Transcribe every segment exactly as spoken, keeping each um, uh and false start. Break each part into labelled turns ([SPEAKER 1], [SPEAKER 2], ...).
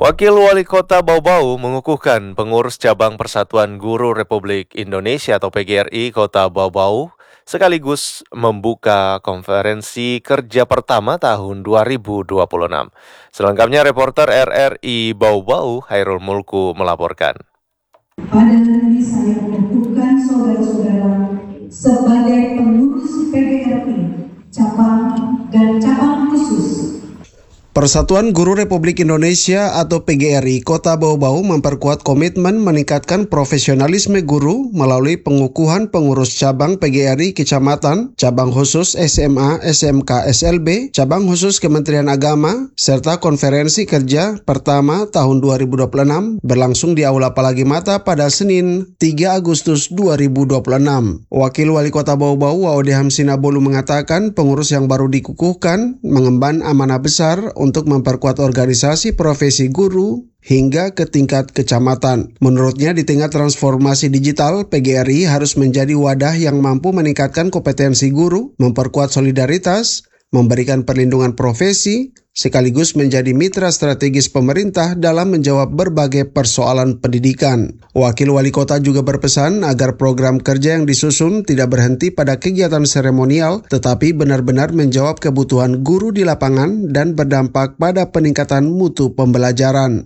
[SPEAKER 1] Wakil Wali Kota Bau-Bau mengukuhkan pengurus cabang Persatuan Guru Republik Indonesia atau P G R I Kota Bau-Bau sekaligus membuka konferensi kerja pertama tahun dua ribu dua puluh enam. Selengkapnya reporter R R I Bau-Bau Hairul Mulku melaporkan.
[SPEAKER 2] Pada hari ini saya mengukuhkan saudara-saudara sebagai pengurus P G R I cabang dan cabang khusus.
[SPEAKER 3] Persatuan Guru Republik Indonesia atau P G R I Kota Bau-Bau memperkuat komitmen meningkatkan profesionalisme guru melalui pengukuhan pengurus cabang P G R I Kecamatan, cabang khusus S M A, S M K, S L B, cabang khusus Kementerian Agama, serta konferensi kerja pertama tahun dua ribu dua puluh enam berlangsung di Aula Palagi Mata pada Senin tiga Agustus dua ribu dua puluh enam. Wakil Wali Kota Bau-Bau Waode Hamsinabolu mengatakan pengurus yang baru dikukuhkan mengemban amanah besar untuk memperkuat organisasi profesi guru hingga ke tingkat kecamatan. Menurutnya, di tengah transformasi digital, P G R I harus menjadi wadah yang mampu meningkatkan kompetensi guru, memperkuat solidaritas, memberikan perlindungan profesi, sekaligus menjadi mitra strategis pemerintah dalam menjawab berbagai persoalan pendidikan. Wakil Wali Kota juga berpesan agar program kerja yang disusun tidak berhenti pada kegiatan seremonial, tetapi benar-benar menjawab kebutuhan guru di lapangan dan berdampak pada peningkatan mutu pembelajaran.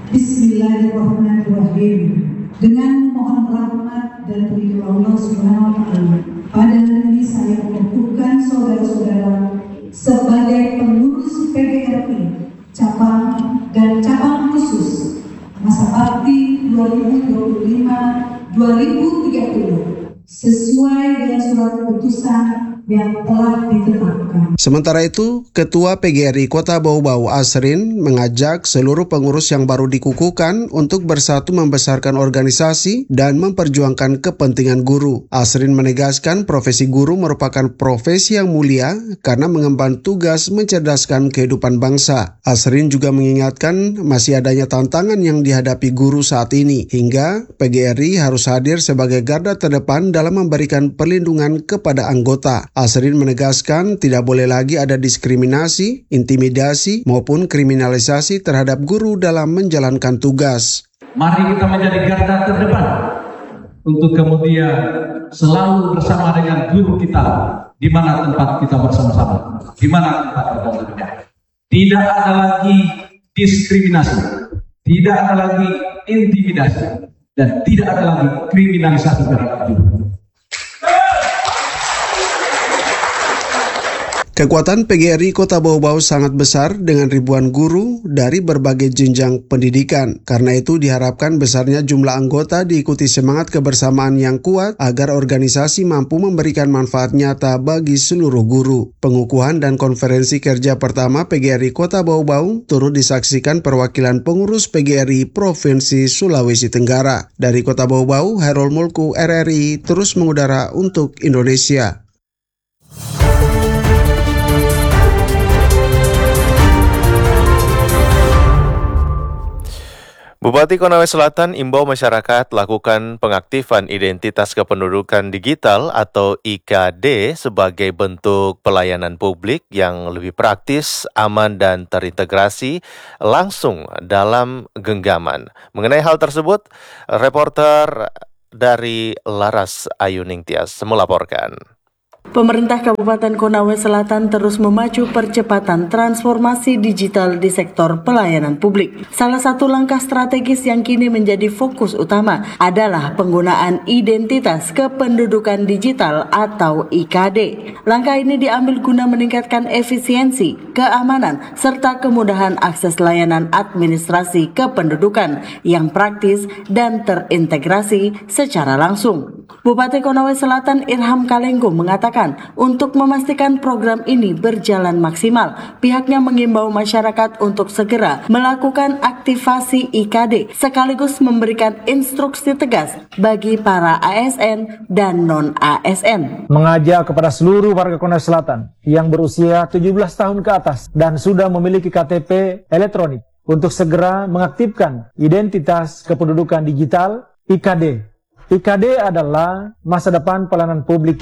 [SPEAKER 2] Bismillahirrahmanirrahim. Dengan mohon rahmat dan ridho Allah Subhanahu wa taala, pada hari ini saya mengukuhkan saudara-saudara sebagai pengurus P G R I cabang dan cabang khusus masa bakti dua ribu dua puluh lima sampai dua ribu tiga puluh sesuai dengan surat keputusan yang telah ditetapkan.
[SPEAKER 3] Sementara itu, Ketua P G R I Kota Bau-Bau Asrin mengajak seluruh pengurus yang baru dikukuhkan untuk bersatu membesarkan organisasi dan memperjuangkan kepentingan guru. Asrin menegaskan profesi guru merupakan profesi yang mulia karena mengemban tugas mencerdaskan kehidupan bangsa. Asrin juga mengingatkan masih adanya tantangan yang dihadapi guru saat ini, hingga P G R I harus hadir sebagai garda terdepan dalam memberikan perlindungan kepada anggota. Asrin menegaskan tidak boleh lagi ada diskriminasi, intimidasi, maupun kriminalisasi terhadap guru dalam menjalankan tugas.
[SPEAKER 4] Mari kita menjadi garda terdepan untuk kemudian selalu bersama dengan guru kita di mana tempat kita bersama-sama, di mana tempat kita bekerja. Tidak ada lagi diskriminasi, tidak ada lagi intimidasi, dan tidak ada lagi kriminalisasi terhadap guru.
[SPEAKER 3] Kekuatan P G R I Kota Bau-Bau sangat besar dengan ribuan guru dari berbagai jenjang pendidikan. Karena itu diharapkan besarnya jumlah anggota diikuti semangat kebersamaan yang kuat agar organisasi mampu memberikan manfaat nyata bagi seluruh guru. Pengukuhan dan konferensi kerja pertama P G R I Kota Bau-Bau turut disaksikan perwakilan pengurus P G R I Provinsi Sulawesi Tenggara. Dari Kota Bau-Bau, Hairul Mulku R R I terus mengudara untuk Indonesia.
[SPEAKER 1] Bupati Konawe Selatan imbau masyarakat lakukan pengaktifan identitas kependudukan digital atau I K D sebagai bentuk pelayanan publik yang lebih praktis, aman, dan terintegrasi langsung dalam genggaman. Mengenai hal tersebut, reporter dari Laras Ayuning Tias melaporkan.
[SPEAKER 5] Pemerintah Kabupaten Konawe Selatan terus memacu percepatan transformasi digital di sektor pelayanan publik. Salah satu langkah strategis yang kini menjadi fokus utama adalah penggunaan identitas kependudukan digital atau I K D. Langkah ini diambil guna meningkatkan efisiensi, keamanan, serta kemudahan akses layanan administrasi kependudukan yang praktis dan terintegrasi secara langsung. Bupati Konawe Selatan Irham Kalenggo mengatakan untuk memastikan program ini berjalan maksimal, pihaknya mengimbau masyarakat untuk segera melakukan aktivasi I K D sekaligus memberikan instruksi tegas bagi para A S N dan non-A S N.
[SPEAKER 6] Mengajak kepada seluruh warga Konawe Selatan yang berusia tujuh belas tahun ke atas dan sudah memiliki K T P elektronik untuk segera mengaktifkan identitas kependudukan digital I K D. I K D adalah masa depan pelayanan publik kita.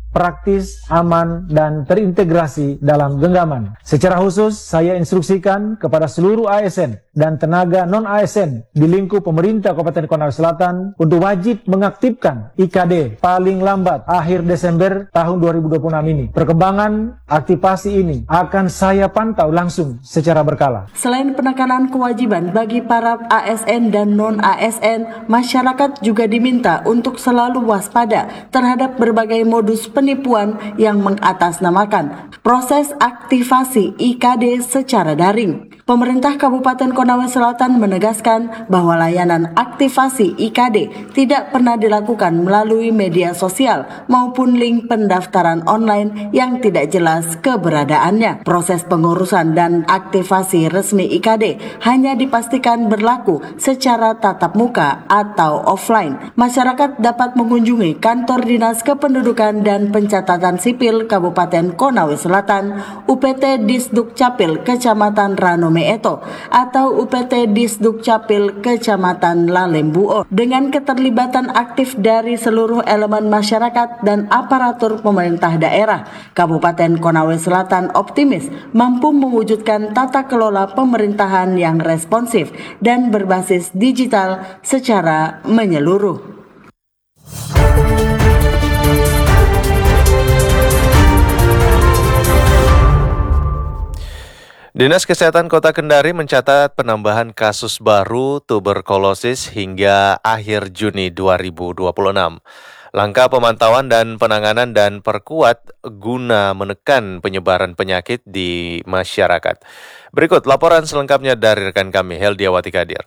[SPEAKER 6] praktis, aman, dan terintegrasi dalam genggaman. Secara khusus, saya instruksikan kepada seluruh A S N dan tenaga non-A S N di lingkup pemerintah Kabupaten Konawe Selatan untuk wajib mengaktifkan I K D paling lambat akhir Desember tahun dua ribu dua puluh enam ini. Perkembangan aktivasi ini akan saya pantau langsung secara berkala.
[SPEAKER 5] Selain penekanan kewajiban bagi para A S N dan non-A S N, masyarakat juga diminta untuk selalu waspada terhadap berbagai modus penipuan yang mengatasnamakan proses aktivasi I K D secara daring. Pemerintah Kabupaten Konawe Selatan menegaskan bahwa layanan aktivasi I K D tidak pernah dilakukan melalui media sosial maupun link pendaftaran online yang tidak jelas keberadaannya. Proses pengurusan dan aktivasi resmi I K D hanya dipastikan berlaku secara tatap muka atau offline. Masyarakat dapat mengunjungi kantor Dinas Kependudukan dan Pencatatan Sipil Kabupaten Konawe Selatan, U P T Disdukcapil Kecamatan Ranome Eto, atau U P T Disdukcapil Kecamatan Lalembuo dengan keterlibatan aktif dari seluruh elemen masyarakat dan aparatur pemerintah daerah. Kabupaten Konawe Selatan optimis mampu mewujudkan tata kelola pemerintahan yang responsif dan berbasis digital secara menyeluruh.
[SPEAKER 1] Dinas Kesehatan Kota Kendari mencatat penambahan kasus baru tuberkulosis hingga akhir Juni dua ribu dua puluh enam. Langkah pemantauan dan penanganan dan perkuat guna menekan penyebaran penyakit di masyarakat. Berikut laporan selengkapnya dari rekan kami Heldiawati Kadir.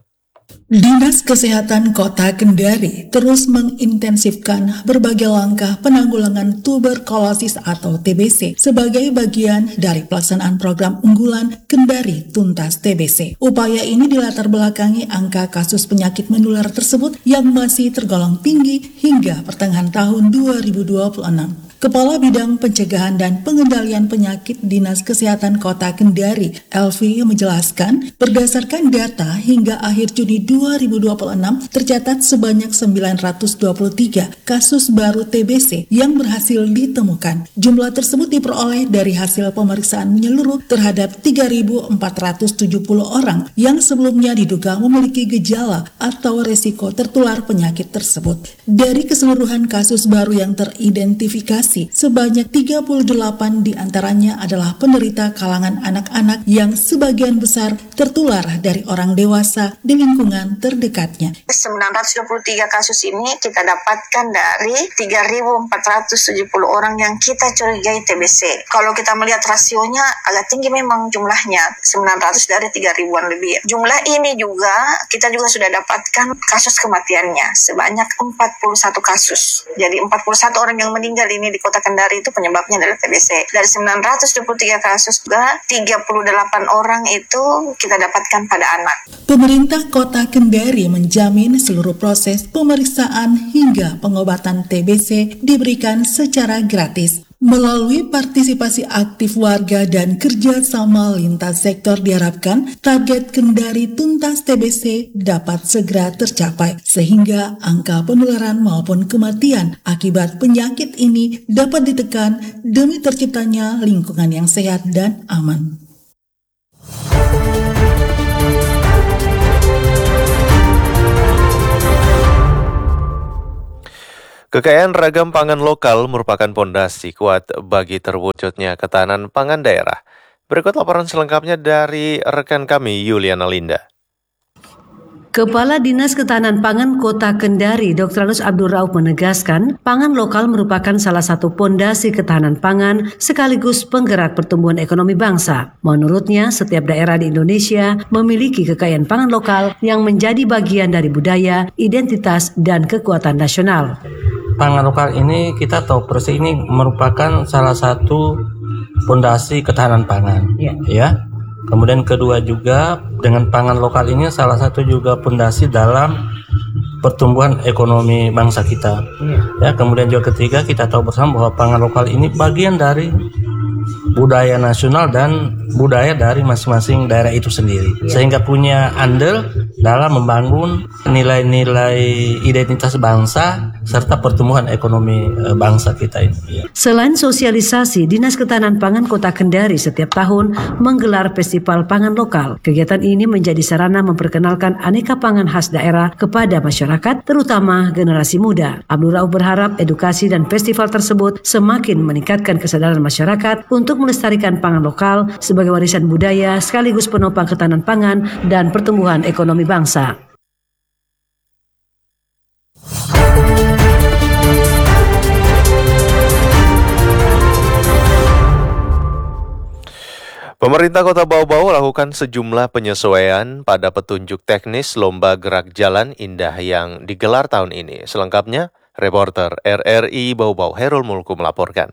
[SPEAKER 7] Dinas Kesehatan Kota Kendari terus mengintensifkan berbagai langkah penanggulangan tuberkulosis atau T B C sebagai bagian dari pelaksanaan program unggulan Kendari Tuntas T B C. Upaya ini dilatar belakangi angka kasus penyakit menular tersebut yang masih tergolong tinggi hingga pertengahan tahun dua ribu dua puluh enam. Kepala Bidang Pencegahan dan Pengendalian Penyakit Dinas Kesehatan Kota Kendari, Elvi, menjelaskan berdasarkan data hingga akhir Juni dua ribu dua puluh enam tercatat sebanyak sembilan ratus dua puluh tiga kasus baru T B C yang berhasil ditemukan. Jumlah tersebut diperoleh dari hasil pemeriksaan menyeluruh terhadap tiga ribu empat ratus tujuh puluh orang yang sebelumnya diduga memiliki gejala atau resiko tertular penyakit tersebut. Dari keseluruhan kasus baru yang teridentifikasi, sebanyak tiga puluh delapan diantaranya adalah penderita kalangan anak-anak yang sebagian besar tertular dari orang dewasa di lingkungan terdekatnya.
[SPEAKER 8] sembilan ratus dua puluh tiga kasus ini kita dapatkan dari tiga ribu empat ratus tujuh puluh orang yang kita curigai T B C. Kalau kita melihat rasionya agak tinggi memang jumlahnya, sembilan ratus dari tiga ribuan lebih. Jumlah ini juga kita juga sudah dapatkan kasus kematiannya sebanyak empat puluh satu kasus. Jadi empat puluh satu orang yang meninggal ini di Kota Kendari itu penyebabnya adalah T B C. Dari sembilan ratus dua puluh tiga kasus juga tiga puluh delapan orang itu kita dapatkan pada anak.
[SPEAKER 7] Pemerintah Kota Kendari menjamin seluruh proses pemeriksaan hingga pengobatan T B C diberikan secara gratis. Melalui partisipasi aktif warga dan kerjasama lintas sektor diharapkan target Kendari Tuntas T B C dapat segera tercapai sehingga angka penularan maupun kematian akibat penyakit ini dapat ditekan demi terciptanya lingkungan yang sehat dan aman.
[SPEAKER 1] Kekayaan ragam pangan lokal merupakan pondasi kuat bagi terwujudnya ketahanan pangan daerah. Berikut laporan selengkapnya dari rekan kami Yuliana Linda.
[SPEAKER 9] Kepala Dinas Ketahanan Pangan Kota Kendari, Doktor Anus Abdul Rauf menegaskan, pangan lokal merupakan salah satu pondasi ketahanan pangan sekaligus penggerak pertumbuhan ekonomi bangsa. Menurutnya, setiap daerah di Indonesia memiliki kekayaan pangan lokal yang menjadi bagian dari budaya, identitas, dan kekuatan nasional.
[SPEAKER 10] Pangan lokal ini kita tahu persis ini merupakan salah satu pondasi ketahanan pangan, ya. ya. Kemudian kedua juga dengan pangan lokal ini salah satu juga pondasi dalam pertumbuhan ekonomi bangsa kita. Ya. ya. Kemudian juga ketiga kita tahu bersama bahwa pangan lokal ini bagian dari budaya nasional dan budaya dari masing-masing daerah itu sendiri, sehingga punya andil dalam membangun nilai-nilai identitas bangsa serta pertumbuhan ekonomi bangsa kita ini.
[SPEAKER 9] Selain sosialisasi, Dinas Ketahanan Pangan Kota Kendari setiap tahun menggelar festival pangan lokal. Kegiatan ini menjadi sarana memperkenalkan aneka pangan khas daerah kepada masyarakat, terutama generasi muda. Abdul Rauf berharap edukasi dan festival tersebut semakin meningkatkan kesadaran masyarakat untuk melestarikan pangan lokal sebagai warisan budaya sekaligus penopang ketahanan pangan dan pertumbuhan ekonomi bangsa.
[SPEAKER 1] Pemerintah Kota Bau-Bau lakukan sejumlah penyesuaian pada petunjuk teknis Lomba Gerak Jalan Indah yang digelar tahun ini. Selengkapnya, reporter R R I Bau-Bau Herul Mulku melaporkan.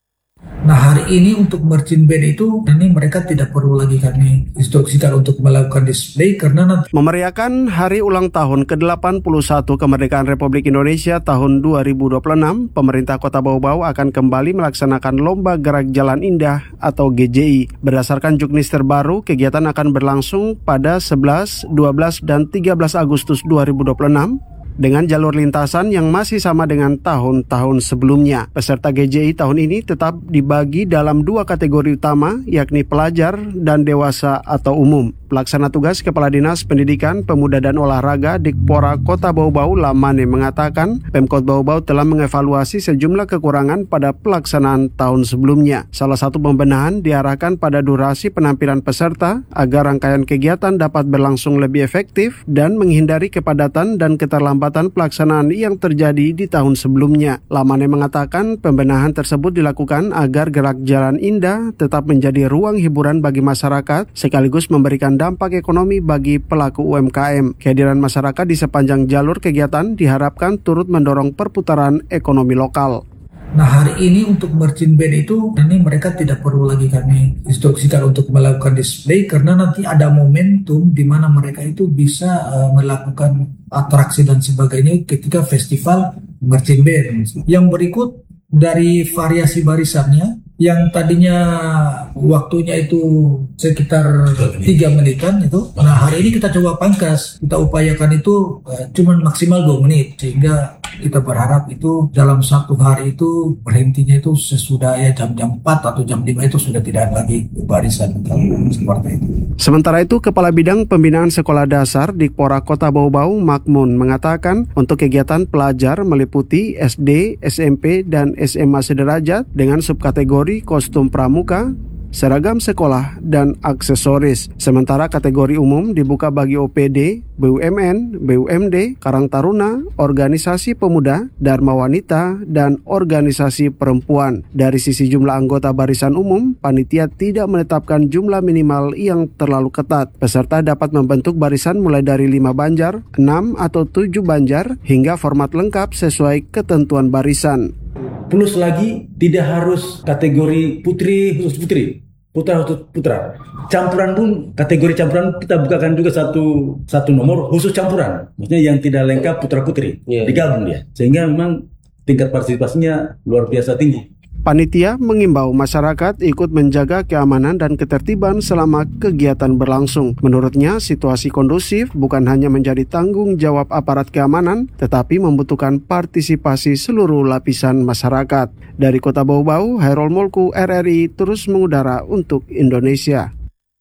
[SPEAKER 11] Nah, hari ini untuk merchant band itu, ini mereka tidak perlu lagi kami instruksikan untuk melakukan display karena nanti
[SPEAKER 3] memeriahkan hari ulang tahun ke delapan puluh satu kemerdekaan Republik Indonesia tahun dua ribu dua puluh enam, pemerintah Kota Bau-Bau akan kembali melaksanakan Lomba Gerak Jalan Indah atau G J I. Berdasarkan juknis terbaru, kegiatan akan berlangsung pada sebelas, dua belas, dan tiga belas Agustus dua ribu dua puluh enam. Dengan jalur lintasan yang masih sama dengan tahun-tahun sebelumnya. Peserta G J I tahun ini tetap dibagi dalam dua kategori utama, yakni pelajar dan dewasa atau umum. Pelaksana tugas Kepala Dinas Pendidikan, Pemuda dan Olahraga Dikpora Kota Bau-Bau Lamane mengatakan, Pemkot Bau-Bau telah mengevaluasi sejumlah kekurangan pada pelaksanaan tahun sebelumnya. Salah satu pembenahan diarahkan pada durasi penampilan peserta agar rangkaian kegiatan dapat berlangsung lebih efektif dan menghindari kepadatan dan keterlambatan pelaksanaan yang terjadi di tahun sebelumnya. Lamane mengatakan pembenahan tersebut dilakukan agar Gerak Jalan Indah tetap menjadi ruang hiburan bagi masyarakat sekaligus memberikan dampak ekonomi bagi pelaku U M K M. Kehadiran masyarakat di sepanjang jalur kegiatan diharapkan turut mendorong perputaran ekonomi lokal.
[SPEAKER 11] Nah, hari ini untuk merchant band itu, ini mereka tidak perlu lagi kami instruksikan untuk melakukan display karena nanti ada momentum di mana mereka itu bisa uh, melakukan atraksi dan sebagainya ketika festival merchant band. Yang berikut dari variasi barisannya, yang tadinya waktunya itu sekitar tiga menitan itu. Nah, hari ini kita coba pangkas, kita upayakan itu uh, cuma maksimal dua menit, sehingga kita berharap itu dalam satu hari itu berhentinya itu sesudah ya jam-jam empat atau jam lima itu sudah tidak lagi barisan seperti itu.
[SPEAKER 3] Sementara itu, Kepala Bidang Pembinaan Sekolah Dasar Dikpora Kota Bau-Bau Makmun mengatakan untuk kegiatan pelajar meliputi S D, S M P, dan S M A sederajat dengan subkategori kostum pramuka, seragam sekolah, dan aksesoris. Sementara kategori umum dibuka bagi O P D, B U M N, B U M D, Karang Taruna, Organisasi Pemuda, Dharma Wanita, dan Organisasi Perempuan. Dari sisi jumlah anggota barisan umum, panitia tidak menetapkan jumlah minimal yang terlalu ketat. Peserta dapat membentuk barisan mulai dari lima banjar, enam atau tujuh banjar, hingga format lengkap sesuai ketentuan barisan.
[SPEAKER 12] Plus lagi tidak harus kategori putri khusus putri, putra khusus putra. Campuran pun kategori campuran kita bukakan juga satu satu nomor khusus campuran. Maksudnya yang tidak lengkap putra putri yeah. digabung dia. Sehingga memang tingkat partisipasinya luar biasa tinggi.
[SPEAKER 3] Panitia mengimbau masyarakat ikut menjaga keamanan dan ketertiban selama kegiatan berlangsung. Menurutnya, situasi kondusif bukan hanya menjadi tanggung jawab aparat keamanan, tetapi membutuhkan partisipasi seluruh lapisan masyarakat. Dari Kota Bau-Bau, Herul Mulku, R R I terus mengudara untuk Indonesia.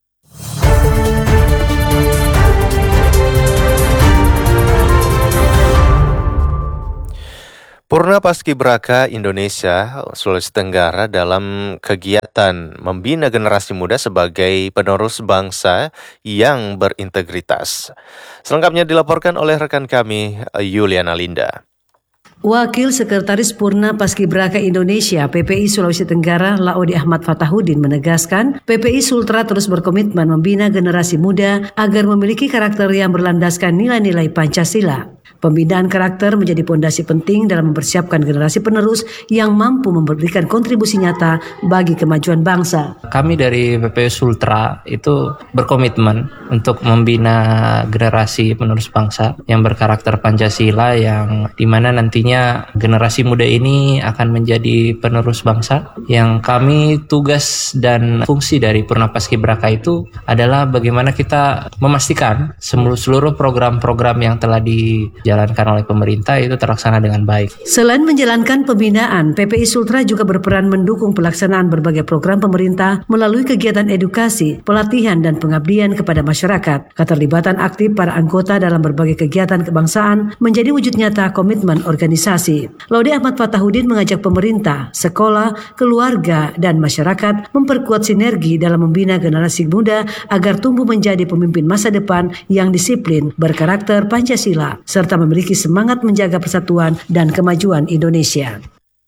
[SPEAKER 1] Purna Paskibraka Indonesia Sulawesi Tenggara dalam kegiatan membina generasi muda sebagai penerus bangsa yang berintegritas. Selengkapnya dilaporkan oleh rekan kami Yuliana Linda.
[SPEAKER 9] Wakil Sekretaris Purna Paskibraka Indonesia P P I Sulawesi Tenggara Laode Ahmad Fatahudin menegaskan P P I Sultra terus berkomitmen membina generasi muda agar memiliki karakter yang berlandaskan nilai-nilai Pancasila. Pembinaan karakter menjadi pondasi penting dalam mempersiapkan generasi penerus yang mampu memberikan kontribusi nyata bagi kemajuan bangsa.
[SPEAKER 10] Kami dari P P I Sultra itu berkomitmen untuk membina generasi penerus bangsa yang berkarakter Pancasila, yang dimana nantinya generasi muda ini akan menjadi penerus bangsa. Yang kami tugas dan fungsi dari Purna Paskibraka itu adalah bagaimana kita memastikan seluruh program-program yang telah dijalankan oleh pemerintah itu terlaksana dengan baik.
[SPEAKER 9] Selain menjalankan pembinaan, P P I Sultra juga berperan mendukung pelaksanaan berbagai program pemerintah melalui kegiatan edukasi, pelatihan, dan pengabdian kepada masyarakat. Keterlibatan aktif para anggota dalam berbagai kegiatan kebangsaan menjadi wujud nyata komitmen organisasi. Laude Ahmad Fatahudin mengajak pemerintah, sekolah, keluarga, dan masyarakat memperkuat sinergi dalam membina generasi muda agar tumbuh menjadi pemimpin masa depan yang disiplin, berkarakter Pancasila, serta memiliki semangat menjaga persatuan dan kemajuan Indonesia.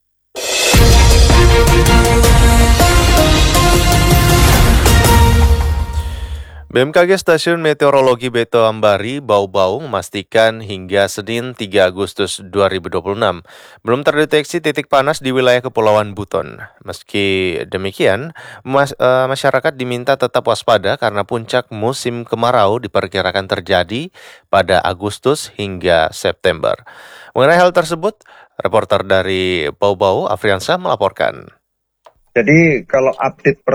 [SPEAKER 1] B M K G Stasiun Meteorologi Beto Ambari, Bau-Bau memastikan hingga Senin tiga Agustus dua ribu dua puluh enam belum terdeteksi titik panas di wilayah Kepulauan Buton. Meski demikian, mas, uh, masyarakat diminta tetap waspada karena puncak musim kemarau diperkirakan terjadi pada Agustus hingga September. Mengenai hal tersebut, reporter dari Bau-Bau, Afriansa, melaporkan.
[SPEAKER 13] Jadi kalau update per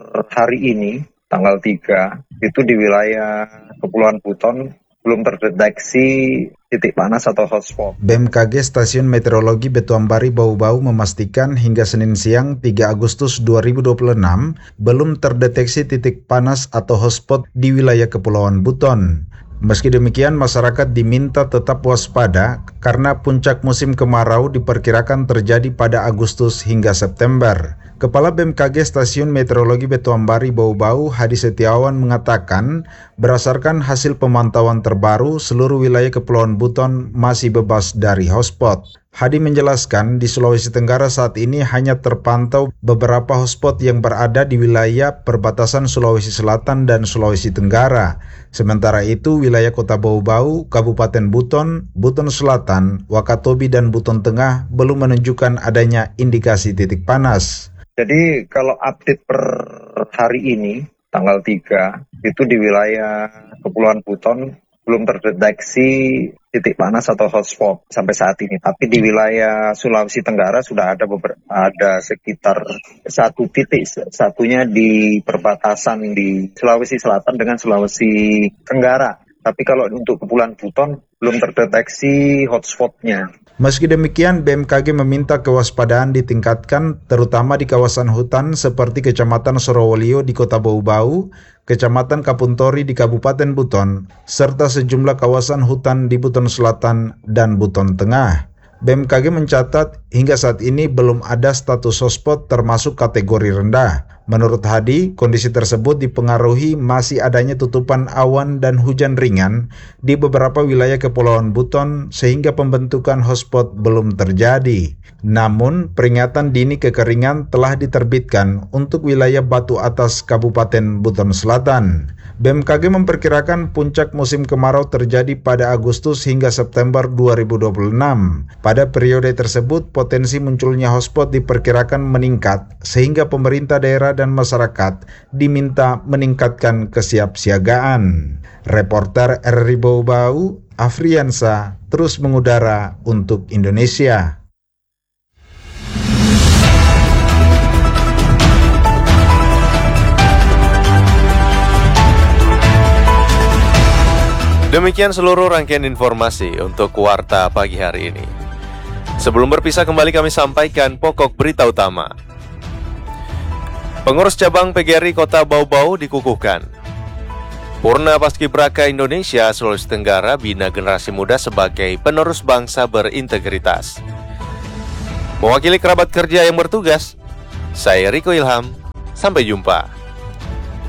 [SPEAKER 13] hari ini, tanggal tiga, itu di wilayah Kepulauan Buton belum terdeteksi titik panas atau hotspot.
[SPEAKER 14] B M K G Stasiun Meteorologi Beto Ambari, Bau-Bau memastikan hingga Senin siang tiga Agustus dua ribu dua puluh enam belum terdeteksi titik panas atau hotspot di wilayah Kepulauan Buton. Meski demikian, masyarakat diminta tetap waspada karena puncak musim kemarau diperkirakan terjadi pada Agustus hingga September. Kepala B M K G Stasiun Meteorologi Beto Ambari, Bau-Bau, Hadi Setiawan mengatakan, berdasarkan hasil pemantauan terbaru, seluruh wilayah Kepulauan Buton masih bebas dari hotspot. Hadi menjelaskan, di Sulawesi Tenggara saat ini hanya terpantau beberapa hotspot yang berada di wilayah perbatasan Sulawesi Selatan dan Sulawesi Tenggara. Sementara itu, wilayah Kota Bau-Bau, Kabupaten Buton, Buton Selatan, Wakatobi, dan Buton Tengah belum menunjukkan adanya indikasi titik panas.
[SPEAKER 13] Jadi kalau update per hari ini, tanggal tiga, itu di wilayah Kepulauan Buton belum terdeteksi titik panas atau hotspot sampai saat ini. Tapi di wilayah Sulawesi Tenggara sudah ada beber- ada sekitar satu titik, satunya di perbatasan di Sulawesi Selatan dengan Sulawesi Tenggara. Tapi kalau untuk Kepulauan Buton belum terdeteksi hotspotnya.
[SPEAKER 14] Meski demikian, B M K G meminta kewaspadaan ditingkatkan terutama di kawasan hutan seperti Kecamatan Sorowolio di Kota Bau-Bau, Kecamatan Kapuntori di Kabupaten Buton, serta sejumlah kawasan hutan di Buton Selatan dan Buton Tengah. B M K G mencatat hingga saat ini belum ada status hotspot termasuk kategori rendah. Menurut Hadi, kondisi tersebut dipengaruhi masih adanya tutupan awan dan hujan ringan di beberapa wilayah Kepulauan Buton sehingga pembentukan hotspot belum terjadi. Namun, peringatan dini kekeringan telah diterbitkan untuk wilayah Batu Atas Kabupaten Buton Selatan. B M K G memperkirakan puncak musim kemarau terjadi pada Agustus hingga September dua ribu dua puluh enam. Pada periode tersebut, potensi munculnya hotspot diperkirakan meningkat, sehingga pemerintah daerah dan masyarakat diminta meningkatkan kesiapsiagaan. Reporter R R I Bau-Bau, Afriansa, terus mengudara untuk Indonesia.
[SPEAKER 1] Demikian seluruh rangkaian informasi untuk Warta pagi hari ini. Sebelum berpisah kembali kami sampaikan pokok berita utama. Pengurus cabang P G R I Kota Bau-Bau dikukuhkan. Purna Paskibraka Indonesia Sulawesi Tenggara bina generasi muda sebagai penerus bangsa berintegritas. Mewakili kerabat kerja yang bertugas, saya Riko Ilham. Sampai jumpa.